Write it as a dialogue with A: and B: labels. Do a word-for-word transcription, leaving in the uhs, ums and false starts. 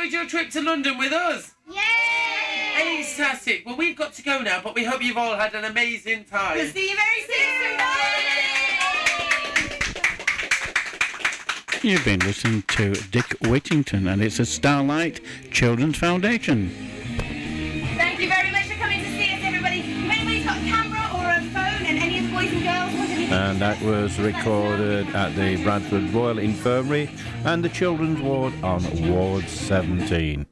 A: enjoyed your trip to London with us?
B: Yay!
A: Fantastic. Well, we've got to go now, but we hope you've all had an amazing time.
B: We'll see you very soon.
C: You've been listening to Dick Whittington, and it's a Starlight Children's Foundation.
B: Thank you very much for coming to see us, everybody. If anybody's got a camera or a phone and any of the boys and girls want anything...
D: And that was recorded at the Bradford Royal Infirmary and the Children's Ward on Ward seventeen.